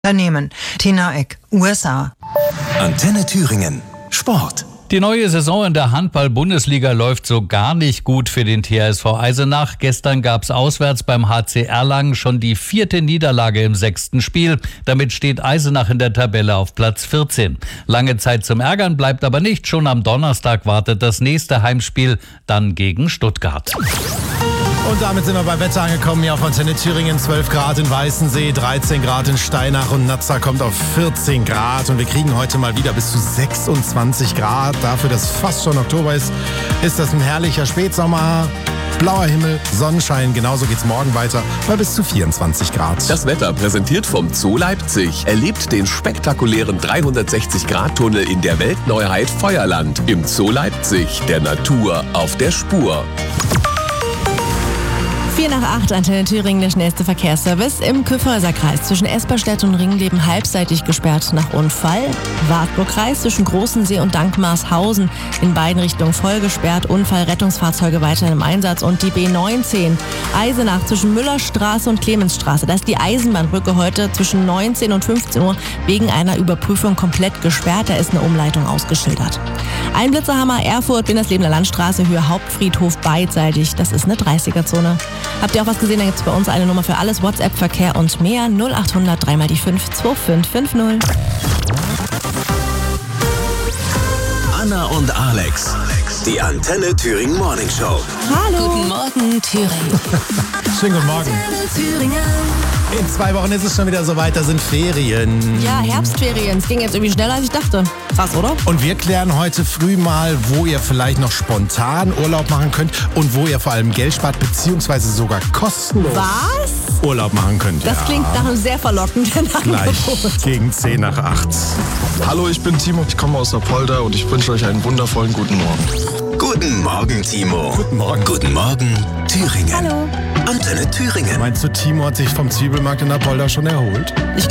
Unternehmen. Tina Eck, USA. Antenne Thüringen. Sport. Die neue Saison in der Handball-Bundesliga läuft so gar nicht gut für den THSV Eisenach. Gestern gab's auswärts beim HC Erlangen schon die 4. Niederlage im 6. Spiel. Damit steht Eisenach in der Tabelle auf Platz 14. Lange Zeit zum Ärgern bleibt aber nicht. Schon am Donnerstag wartet das nächste Heimspiel, dann gegen Stuttgart. Und damit sind wir beim Wetter angekommen, hier auf Antenne Thüringen. 12 Grad in Weißensee, 13 Grad in Steinach und Nazza kommt auf 14 Grad. Und wir kriegen heute mal wieder bis zu 26 Grad. Dafür, dass fast schon Oktober ist das ein herrlicher Spätsommer. Blauer Himmel, Sonnenschein, genauso geht's morgen weiter bei bis zu 24 Grad. Das Wetter präsentiert vom Zoo Leipzig. Erlebt den spektakulären 360-Grad-Tunnel in der Weltneuheit Feuerland. Im Zoo Leipzig, der Natur auf der Spur. 7:45, Antenne Thüringen, der schnellste Verkehrsservice. Im Kyffhäuserkreis zwischen Esperstedt und Ringleben halbseitig gesperrt nach Unfall. Wartburgkreis zwischen Großensee und Dankmarshausen in beiden Richtungen voll gesperrt. Unfall, Rettungsfahrzeuge weiterhin im Einsatz. Und die B19 Eisenach zwischen Müllerstraße und Clemensstraße. Da ist die Eisenbahnbrücke heute zwischen 19 und 15 Uhr wegen einer Überprüfung komplett gesperrt. Da ist eine Umleitung ausgeschildert. Ein Blitzerhammer, Erfurt, Wintersleben der Landstraße, Höhe Hauptfriedhof beidseitig. Das ist eine 30er-Zone. Habt ihr auch was gesehen? Da gibt es bei uns eine Nummer für alles. WhatsApp, Verkehr und mehr. 0800 3 mal die 5 2550. Anna und Alex. Die Antenne Thüringen Morning Show. Hallo. Guten Morgen, Thüringen. Schönen guten Morgen. In 2 Wochen ist es schon wieder soweit, da sind Ferien. Ja, Herbstferien. Es ging jetzt irgendwie schneller, als ich dachte. Krass, oder? Und wir klären heute früh mal, wo ihr vielleicht noch spontan Urlaub machen könnt und wo ihr vor allem Geld spart, beziehungsweise sogar kostenlos Urlaub machen könnt. Das klingt nach einem sehr verlockenden Gleich Angebot. gegen 10 nach 8. Hallo, ich bin Timo, ich komme aus Apolda und ich wünsche euch einen wundervollen guten Morgen. Guten Morgen, Timo. Guten Morgen. Guten Morgen, Thüringen. Hallo. Antenne Thüringen. Meinst du, Timo hat sich vom Zwiebelmarkt in Apolda schon erholt? Ich